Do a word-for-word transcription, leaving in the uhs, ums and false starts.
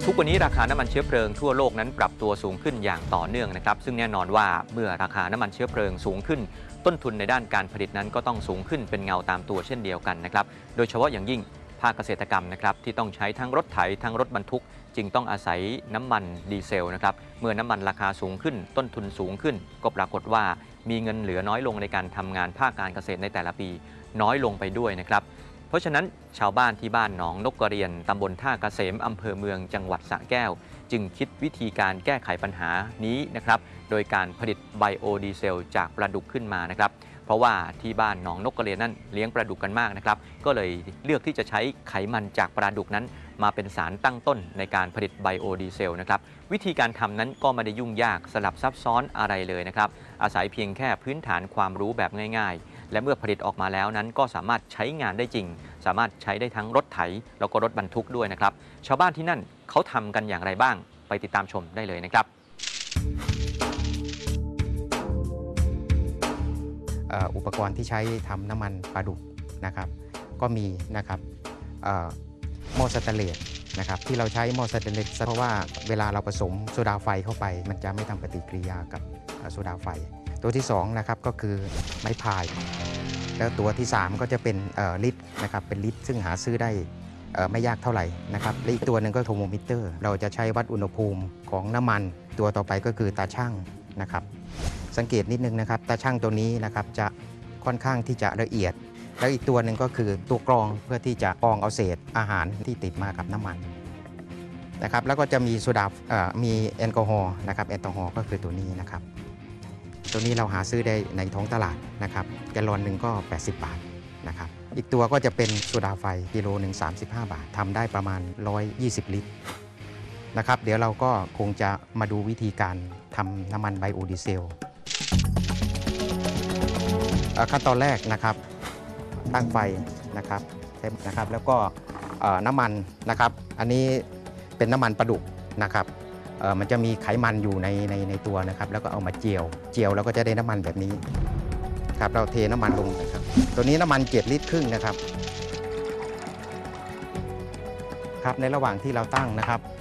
ทุกวันนี้ราคาน้ำมันเชื้อเพลิงทั่วโลกนั้นปรับตัวสูงขึ้นอย่างต่อเนื่องนะครับซึ่งแน่นอนว่าเมื่อราคาน้ำมันเชื้อเพลิงสูงขึ้นต้นทุนในด้านการผลิตนั้นก็ต้องสูงขึ้นเป็นเงาตามตัวเช่นเดียวกันนะครับโดยเฉพาะอย่างยิ่งภาคเกษตรกรรมนะครับที่ต้องใช้ทั้งรถไถทั้งรถบรรทุกจึงต้องอาศัยน้ำมันดีเซลนะครับเมื่อน้ำมันราคาสูงขึ้นต้นทุนสูงขึ้นก็ปรากฏว่ามีเงินเหลือน้อยลงในการทำงานภาคการเกษตรในแต่ละปีน้อยลงไปด้วยนะครับเพราะฉะนั้นชาวบ้านที่บ้านหนองนกกระเรียนตำบลท่าเกษมอำเภอเมืองจังหวัดสระแก้วจึงคิดวิธีการแก้ไขปัญหานี้นะครับโดยการผลิตไบโอดีเซลจากปลาดุกขึ้นมานะครับเพราะว่าที่บ้านหนองนกกระเรียนนั้นเลี้ยงปลาดุกกันมากนะครับก็เลยเลือกที่จะใช้ไขมันจากปลาดุกนั้นมาเป็นสารตั้งต้นในการผลิตไบโอดีเซลนะครับวิธีการทำนั้นก็ไม่ได้ยุ่งยากสลับซับซ้อนอะไรเลยนะครับอาศัยเพียงแค่พื้นฐานความรู้แบบง่ายๆและเมื่อผลิตออกมาแล้วนั้นก็สามารถใช้งานได้จริงสามารถใช้ได้ทั้งรถไถแล้วก็รถบรรทุกด้วยนะครับชาวบ้านที่นั่นเขาทำกันอย่างไรบ้างไปติดตามชมได้เลยนะครับอุปกรณ์ที่ใช้ทำน้ำมันปลาดุกนะครับก็มีนะครับหม้อสแตนเลสนะครับที่เราใช้หม้อสแตนเลสเพราะว่าเวลาเราผสมโซดาไฟเข้าไปมันจะไม่ทำปฏิกิริยากับโซดาไฟตัวที่สองนะครับก็คือไม้พายแล้วตัวที่สามก็จะเป็นลิตรนะครับเป็นลิตรซึ่งหาซื้อได้ไม่ยากเท่าไหร่นะครับและอีกตัวหนึ่งก็โทรโมมิเตอร์เราจะใช้วัดอุณหภูมิของน้ำมันตัวต่อไปก็คือตาช่างนะครับสังเกตนิดนึงนะครับตาช่างตัวนี้นะครับจะค่อนข้างที่จะละเอียดแล้วอีกตัวหนึ่งก็คือตัวกรองเพื่อที่จะกรองเอาเศษอาหารที่ติดมากับน้ำมันนะครับแล้วก็จะมีโซดามีแอลกอฮอล์นะครับแอลกอฮอล์ก็คือตัวนี้นะครับตัวนี้เราหาซื้อได้ในท้องตลาดนะครับแกลลอนหนึ่งก็แปดสิบบาทนะครับอีกตัวก็จะเป็นโซดาไฟกิโลหนึ่งสามสิบห้าบาททำได้ประมาณหนึ่งร้อยยี่สิบลิตรนะครับเดี๋ยวเราก็คงจะมาดูวิธีการทำน้ำมันไบโอดีเซลขั้นตอนแรกนะครับตั้งไฟนะครับนะครับแล้วก็น้ำมันนะครับอันนี้เป็นน้ำมันปลาดุกนะครับมันจะมีไขมันอยู่ในในในตัวนะครับแล้วก็เอามาเจียวเจียวแล้วก็จะได้น้ำมันแบบนี้ครับเราเทน้ำมันลงนะครับตัวนี้น้ำมันเจ็ดลิตรครึ่งนะครับครับในระหว่างที่เราตั้งนะครับ